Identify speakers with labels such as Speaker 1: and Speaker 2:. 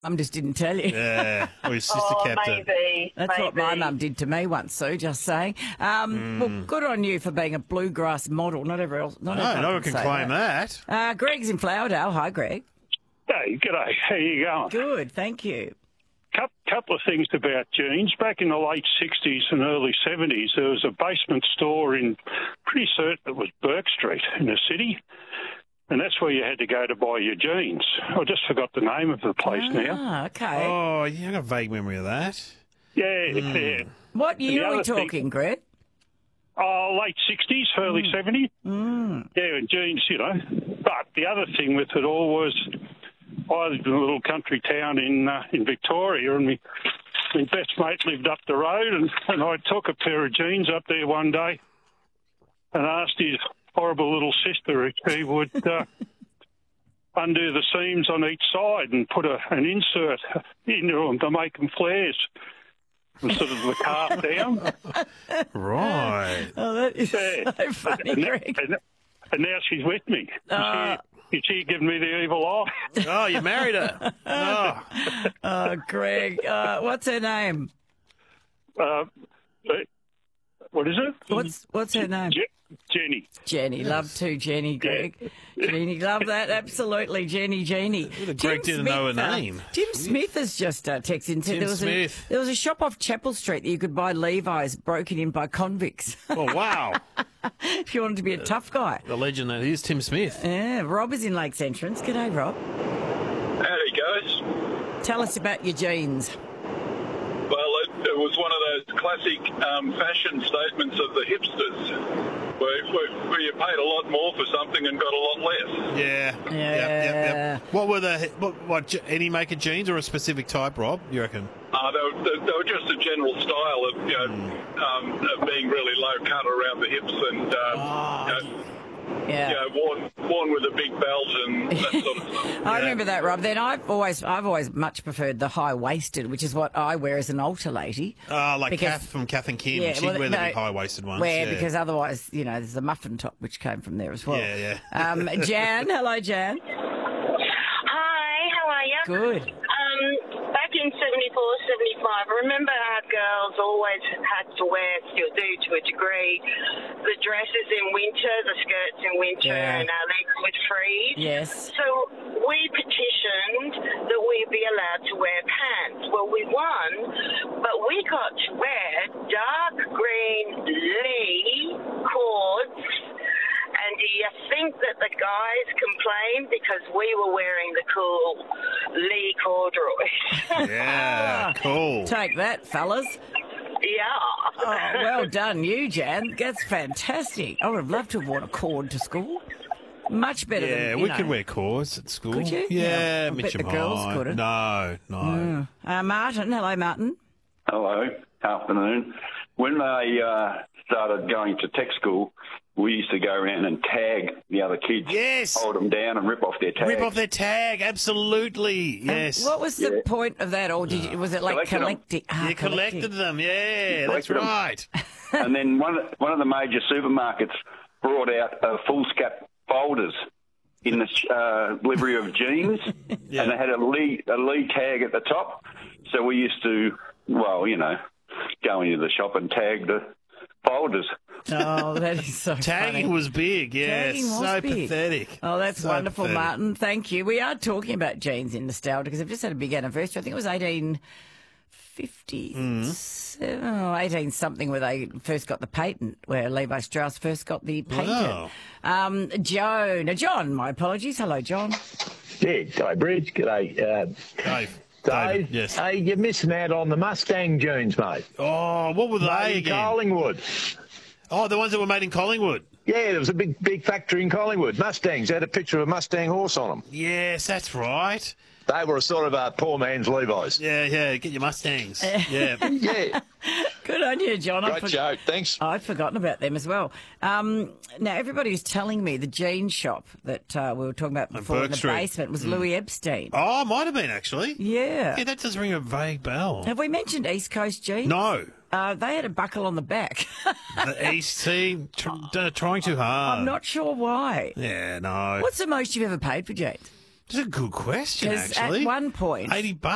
Speaker 1: Mum just didn't tell you.
Speaker 2: Yeah, or your sister kept it.
Speaker 3: Maybe.
Speaker 1: That's what my mum did to me once, Sue, just saying. Well, good on you for being a bluegrass model. Not everyone
Speaker 2: can claim that.
Speaker 1: Greg's in Flowerdale. Hi, Greg.
Speaker 4: Hey, g'day. How you going?
Speaker 1: Good, thank you.
Speaker 4: Couple of things about jeans. Back in the late 60s and early 70s, there was a basement store in, pretty certain it was Burke Street in the city, and that's where you had to go to buy your jeans. I just forgot the name of the place now.
Speaker 1: Ah, okay.
Speaker 2: Oh, yeah, I got a vague memory of that.
Speaker 4: Yeah.
Speaker 1: What year are we
Speaker 4: other thing-
Speaker 1: talking, Greg?
Speaker 4: Oh, late 60s, early 70s. Yeah, and jeans, But the other thing with it all was I lived in a little country town in Victoria, and my best mate lived up the road, and I took a pair of jeans up there one day and asked his horrible little sister if he would undo the seams on each side and put an insert into them to make them flares instead of the calf down.
Speaker 2: Right.
Speaker 1: Oh, that is so funny, Greg.
Speaker 4: And now she's with me. She giving me the evil eye.
Speaker 2: Oh, you married her. Oh.
Speaker 1: Oh, Greg. What's her name?
Speaker 4: What is it?
Speaker 1: What's her name?
Speaker 4: Jenny.
Speaker 1: Jenny.
Speaker 2: Yes.
Speaker 1: Love to Jenny, Greg. Jenny, love that. Absolutely, Jenny.
Speaker 2: Greg didn't know her name.
Speaker 1: Tim Smith has just texted and said there was a shop off Chapel Street that you could buy Levi's broken in by convicts.
Speaker 2: Oh, wow.
Speaker 1: If you wanted to be a tough guy.
Speaker 2: The legend that is Tim Smith.
Speaker 1: Yeah, Rob is in Lakes Entrance. G'day, Rob.
Speaker 5: Howdy, guys.
Speaker 1: Tell us about your jeans.
Speaker 5: Well, it was one of those classic fashion statements of the hipsters, where you paid a lot more for something and got a lot less.
Speaker 2: Yeah. Yep. What were any make of jeans or a specific type, Rob, you reckon?
Speaker 5: They were just a general style of, of being really low cut around the hips and, worn with a big belt and that sort of stuff.
Speaker 1: I remember that, Rob. Then I've always much preferred the high-waisted, which is what I wear as an altar lady.
Speaker 2: Kath from Kath and Kim.
Speaker 1: Yeah,
Speaker 2: She'd wear the big high-waisted ones.
Speaker 1: Because otherwise, there's the muffin top, which came from there as well.
Speaker 2: Yeah.
Speaker 1: Jan, hello, Jan.
Speaker 3: Hi, how are you?
Speaker 1: Good.
Speaker 3: Back in 74, 75, I remember our girls always had to wear, still do to a degree, the dresses in winter, the skirts in winter, and our legs would freeze.
Speaker 1: Yes.
Speaker 3: So we petitioned that we be allowed to wear pants. Well, we won, but we got to wear dark green Lee cords. And do you think that the guys complained because we were wearing the cool Lee corduroys?
Speaker 2: Yeah, cool.
Speaker 1: Take that, fellas.
Speaker 3: Yeah.
Speaker 1: Oh, well done, you, Jan. That's fantastic. I would have loved to have worn a cord to school. Much better than,
Speaker 2: Yeah, we could wear cords at school.
Speaker 1: Could you?
Speaker 2: Yeah,
Speaker 1: I bet the girls couldn't.
Speaker 2: No.
Speaker 1: Martin, hello, Martin.
Speaker 6: Hello, afternoon. When I started going to tech school, we used to go around and tag the other kids.
Speaker 2: Yes.
Speaker 6: Hold them down and rip off their tag.
Speaker 2: Rip off their tag, absolutely. Yes.
Speaker 1: What was the point of that? Or was it like collecting?
Speaker 2: You collected them, that's right.
Speaker 6: And then one of the major supermarkets brought out full-scap folders in the livery of jeans, and they had a Lee tag at the top. So we used to, go into the shop and tag the folders.
Speaker 1: Oh, that is so
Speaker 2: Tagging
Speaker 1: funny.
Speaker 2: was big,
Speaker 1: Tagging was
Speaker 2: so
Speaker 1: big.
Speaker 2: pathetic.
Speaker 1: Oh, that's
Speaker 2: So
Speaker 1: wonderful,
Speaker 2: pathetic.
Speaker 1: Martin. Thank you. We are talking about jeans in nostalgia because I've just had a big anniversary. I think it was 1857 or 18-something where they first got the patent, where Levi Strauss first got the patent.
Speaker 2: Wow.
Speaker 1: John, my apologies. Hello, John.
Speaker 7: Yeah, g'day, Bridge. G'day,
Speaker 2: Dave, yes.
Speaker 7: Hey, you're missing out on the Mustang jeans, mate.
Speaker 2: Oh, what were they
Speaker 7: Made in
Speaker 2: again?
Speaker 7: Collingwood.
Speaker 2: Oh, the ones that were made in Collingwood.
Speaker 7: Yeah, there was a big factory in Collingwood. Mustangs. They had a picture of a Mustang horse on them.
Speaker 2: Yes, that's right.
Speaker 7: They were a sort of a poor man's Levi's.
Speaker 2: Yeah, get your Mustangs. Yeah.
Speaker 7: Yeah.
Speaker 1: Good on you, John.
Speaker 7: Great show. Thanks.
Speaker 1: I'd forgotten about them as well. Now, everybody's telling me the jean shop that we were talking about before in
Speaker 2: Burke
Speaker 1: the
Speaker 2: Street.
Speaker 1: basement was Louis Epstein.
Speaker 2: Oh, might have been, actually.
Speaker 1: Yeah.
Speaker 2: Yeah, that does ring a vague bell.
Speaker 1: Have we mentioned East Coast jeans?
Speaker 2: No.
Speaker 1: They had a buckle on the back.
Speaker 2: The East team, trying too hard.
Speaker 1: I'm not sure why.
Speaker 2: Yeah, no.
Speaker 1: What's the most you've ever paid for jeans?
Speaker 2: That's a good question,
Speaker 1: Because
Speaker 2: actually.
Speaker 1: at one point...
Speaker 2: $80.